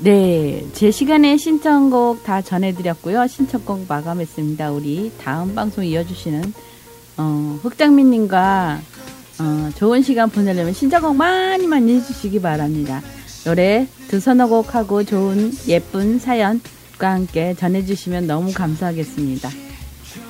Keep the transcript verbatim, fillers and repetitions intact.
네, 제 시간에 신청곡 다 전해드렸고요. 신청곡 마감했습니다. 우리 다음 방송 이어주시는 어, 흑장미님과 어, 좋은 시간 보내려면 신청곡 많이 많이 해주시기 바랍니다. 노래 두 서너 곡하고 좋은 예쁜 사연과 함께 전해주시면 너무 감사하겠습니다.